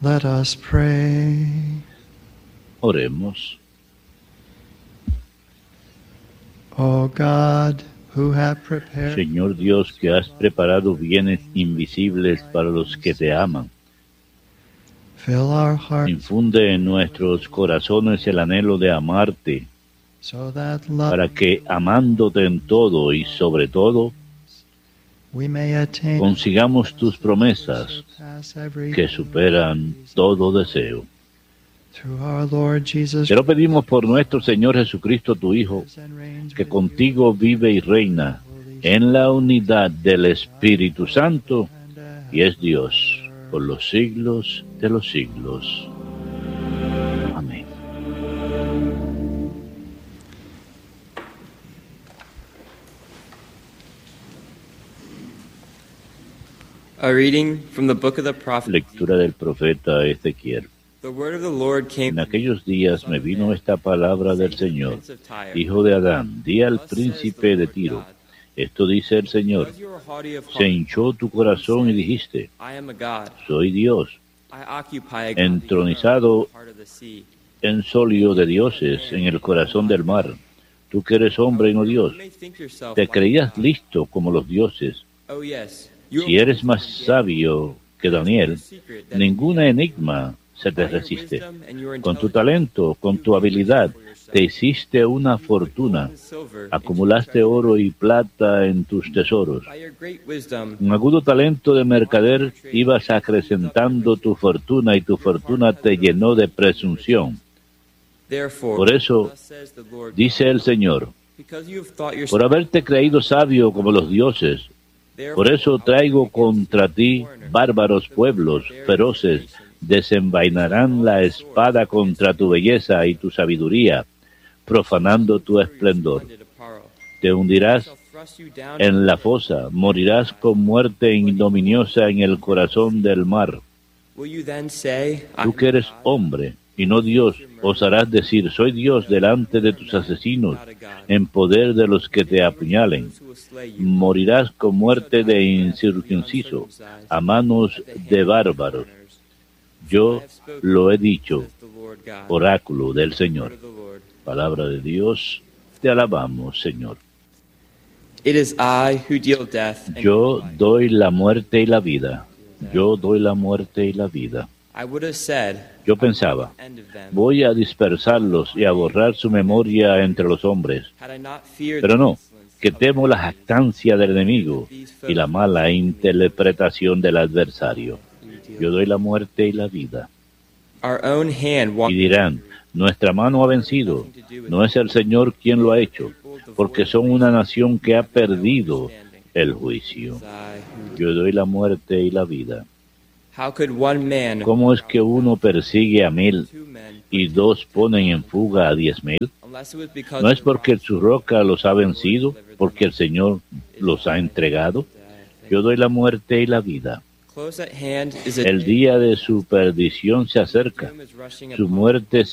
Let us pray. Oremos. O God, who have prepared Señor Dios, que has preparado bienes invisibles para los que te aman, fill our hearts infunde en nuestros corazones el anhelo de amarte, so that love para que, amándote en todo y sobre todo, we may attain consigamos tus promesas surpass every que superan todo deseo. through our Lord Jesus Te lo pedimos por nuestro Señor Jesucristo, tu Hijo, and reigns que with contigo vive y reina en la unidad del Espíritu Santo y es Dios por los siglos de los siglos. Amén. A reading from the book of the prophet. Lectura del profeta Ezequiel. The word of the Lord came En aquellos días me vino esta palabra del Señor. Hijo de Adán, di al príncipe de Tiro, esto dice el Señor, Because you are haughty of se heart, hinchó tu corazón y dijiste, I am a God. soy Dios, I occupy a Entronizado part of the sea. en solio de dioses en el corazón del mar. Tú que eres hombre, no Dios, You may think yourself te like creías God. listo como los dioses. Oh yes. You Si are eres más sabio que Daniel, secret that ningún enigma se te by your resiste. wisdom and your Con tu intelligence, talento, con tu habilidad, te hiciste una fortuna. and silver Acumulaste oro y plata en tus tesoros. by your great wisdom. Con agudo talento de mercader ibas acrecentando tu fortuna y tu fortuna te llenó de presunción. Therefore, Por eso, thus says the Lord, dice el Señor, because you have thought yourself, por haberte creído sabio como los dioses, por eso traigo contra ti bárbaros pueblos feroces, desenvainarán la espada contra tu belleza y tu sabiduría, profanando tu esplendor. Te hundirás en la fosa, morirás con muerte ignominiosa en el corazón del mar. Will you then say, I Tú que eres hombre y no Dios, osarás decir, soy Dios delante de tus asesinos, en poder de los que te apuñalen. Morirás con muerte de incircunciso, a manos de bárbaros. Yo lo he dicho, oráculo del Señor. Palabra de Dios, te alabamos, Señor. It is I who deal death and Yo life. doy la muerte y la vida. Yo doy la muerte y la vida. I would have said, Yo pensaba, end of them, voy a dispersarlos y a borrar su memoria entre los hombres. had I not feared Pero the no, insolence que of temo la jactancia del enemigo y la mala interpretación del adversario. Yo doy la muerte y la vida. our own hand walked Y dirán, nuestra mano ha vencido, no es el Señor quien lo ha hecho, porque son una nación que ha perdido el juicio. Yo doy la muerte y la vida. How could one man ¿Cómo es que uno persigue a 1000 two men y 2 ponen en fuga a 10,000? unless it was because ¿No es porque su roca los ha vencido, porque el Señor los ha entregado? Yo doy la muerte y la vida. close at hand is a El día de su perdición se acerca. doom is rushing Su upon muerte